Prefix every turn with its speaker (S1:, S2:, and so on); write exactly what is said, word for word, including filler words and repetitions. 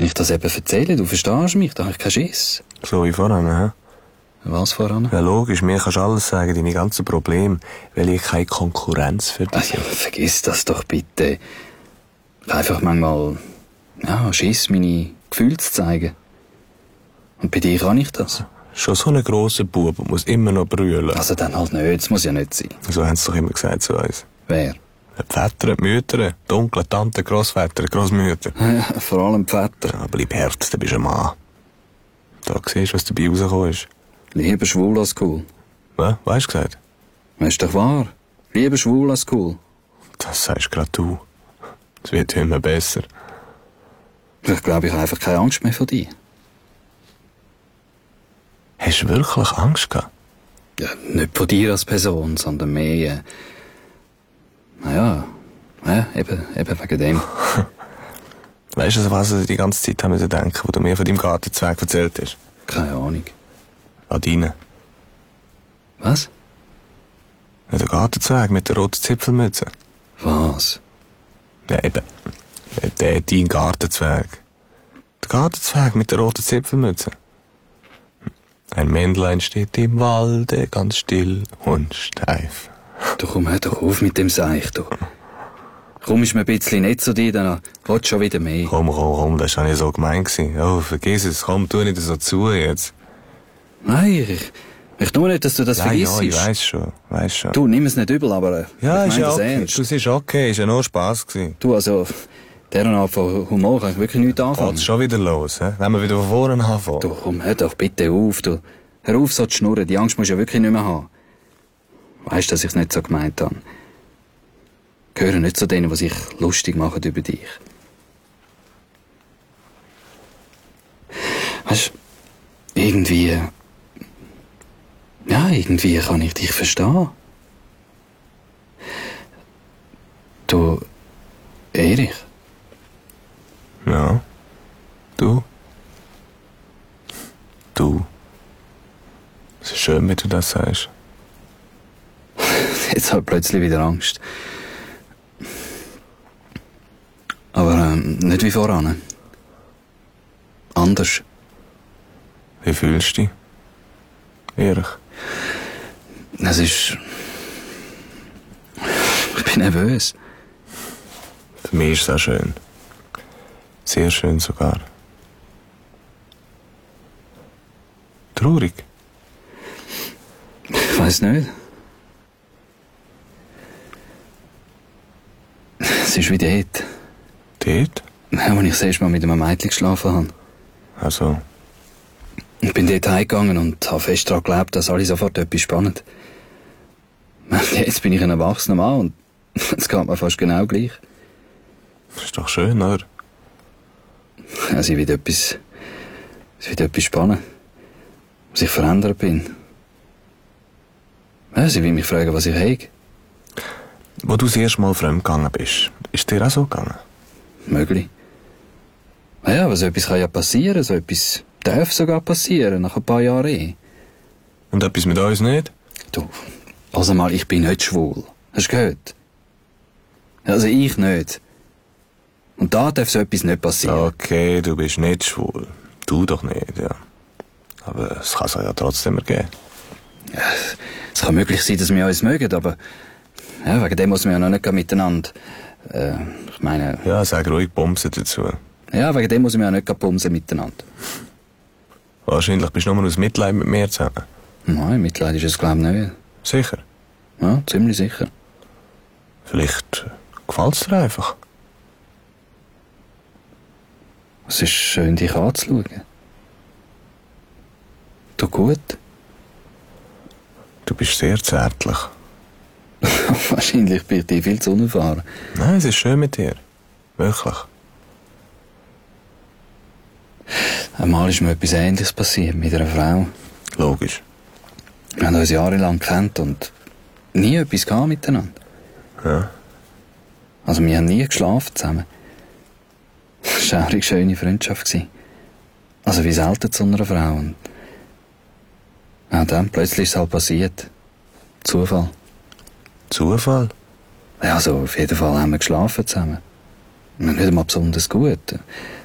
S1: ich das eben erzähle, du verstehst mich, da habe ich keinen Schiss.
S2: So wie voran, hä?
S1: Was voran?
S2: Ja, logisch, mir kannst du alles sagen, deine ganzen Probleme, weil ich keine Konkurrenz für dich
S1: bin. Vergiss das doch bitte. Ich habe einfach manchmal, ja, Schiss, meine Gefühle zu zeigen. Und bei dir kann ich das.
S2: Schon so ein grosser Bub muss immer noch brüllen.
S1: Also dann halt nicht, das muss ja nicht sein.
S2: So haben sie doch immer gesagt zu uns.
S1: Wer?
S2: Die Väter, die Mütter, die Onkel, Tanten, Grossväter, Grossmütter.
S1: Ja, vor allem die Väter.
S2: Ja, bleib hart, du bist ein Mann. Da siehst du, was dabei rausgekommen ist.
S1: Lieber schwul als cool.
S2: Was? Weißt du gesagt?
S1: Das ist doch wahr. Lieber schwul als cool.
S2: Das sagst gerade du. Es wird immer besser.
S1: Ich glaube, ich habe einfach keine Angst mehr vor dir.
S2: Hast du wirklich Angst gehabt?
S1: Ja, nicht vor dir als Person, sondern mehr... Äh, naja, ja, eben, eben wegen dem.
S2: Weißt du, was ich die ganze Zeit haben müssen denken, wo du mir von deinem Gartenzwerg erzählt hast?
S1: Keine Ahnung.
S2: An deinen.
S1: Was?
S2: Ja, der Gartenzwerg mit der roten Zipfelmütze.
S1: Was?
S2: Ja, eben. Der, dein Gartenzwerg. Der Gartenzwerg mit der roten Zipfelmütze. Ein Männlein steht im Walde, ganz still und steif.
S1: Du komm, hör doch auf mit dem Seich, du. Komm, ist mir ein bisschen nicht zu dir, dann willst du schon wieder mehr.
S2: Komm, komm, komm, das war nicht so gemein gewesen. Oh, vergiss es, komm, tu nicht so zu jetzt.
S1: Nein, ich, ich tu nicht, dass du das
S2: ja,
S1: vergisst.
S2: Ja, ich weiss schon, weiss schon.
S1: Du, nimm es nicht übel, aber
S2: ja,
S1: ich mein
S2: ist ja
S1: das
S2: okay.
S1: ernst.
S2: Du siehst okay, ist ja nur Spass gewesen.
S1: Du, also, deren Art von Humor kann ich wirklich nichts anfangen.
S2: Geht's schon wieder los, hä? Wenn wir wieder von vorne anfangen.
S1: Du, komm, hör doch bitte auf, du. Hör auf, so zu schnurren, die Angst musst du ja wirklich nicht mehr haben. Weisst, dass ich es nicht so gemeint habe. Ich gehöre nicht zu denen, die sich lustig machen über dich. Weisst, irgendwie... Ja, irgendwie kann ich dich verstehen. Du... Erich?
S2: Ja. Du? Du? Es ist schön, wie du das sagst.
S1: Jetzt habe ich plötzlich wieder Angst. Aber ähm, nicht wie voran. Anders.
S2: Wie fühlst du dich? Ehrlich?
S1: Es ist... Ich bin nervös.
S2: Für mich ist es auch schön. Sehr schön sogar. Traurig?
S1: Ich weiss nicht. Es ist wie dort.
S2: Dort?
S1: Ja, als ich das erste Mal mit einem Mädchen geschlafen habe.
S2: Also?
S1: Ich bin dort heimgegangen und habe fest daran geglaubt, dass alle sofort etwas spannend. Jetzt bin ich ein erwachsener Mann und es geht mir fast genau gleich.
S2: Das ist doch schön, oder?
S1: Also, es wird etwas, es wird etwas spannend. Was ich verändert bin. Ja, sie will mich fragen, was ich habe.
S2: Wo du das erste Mal fremdgegangen bist, ist dir auch so gegangen?
S1: Möglich. Ja, aber so etwas kann ja passieren, so etwas darf sogar passieren, nach ein paar Jahren eh.
S2: Und etwas mit uns nicht?
S1: Du, also mal, ich bin nicht schwul. Hast du gehört? Also ich nicht. Und da darf so etwas nicht passieren.
S2: Okay, du bist nicht schwul. Du doch nicht, ja. Aber es kann es ja trotzdem ergeben.
S1: Ja, es kann möglich sein, dass wir uns mögen, aber ja, wegen dem muss man ja noch nicht miteinander. Äh, ich meine...
S2: Ja, sag ruhig Bumsen dazu.
S1: Ja, wegen dem muss man ja nicht bumsen miteinander.
S2: Wahrscheinlich bist du nur aus Mitleid mit mir zusammen.
S1: Nein, Mitleid ist es, glaube ich, nicht.
S2: Sicher?
S1: Ja, ziemlich sicher.
S2: Vielleicht gefällt es dir einfach.
S1: Es ist schön, dich anzuschauen. Du gut?
S2: Du bist sehr zärtlich.
S1: Wahrscheinlich bin ich dir viel zu unerfahren.
S2: Nein, es ist schön mit dir. Wirklich.
S1: Einmal ist mir etwas Ähnliches passiert mit einer Frau.
S2: Logisch.
S1: Wir haben uns jahrelang gekannt und nie etwas gehabt miteinander.
S2: Ja.
S1: Also wir haben nie geschlafen zusammen. Das war eine schöne Freundschaft. Also wie selten zu einer Frau. Und ja, dann plötzlich ist es halt passiert. Zufall.
S2: Zufall?
S1: Ja, also auf jeden Fall haben wir geschlafen zusammen. Wir nicht einmal besonders gut.